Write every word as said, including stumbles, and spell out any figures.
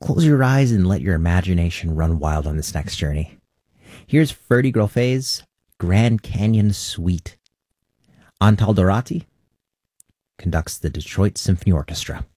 Close your eyes and let your imagination run wild on this next journey. Here's Ferdy Grofet's Grand Canyon Suite. Antal Dorati conducts the Detroit Symphony Orchestra.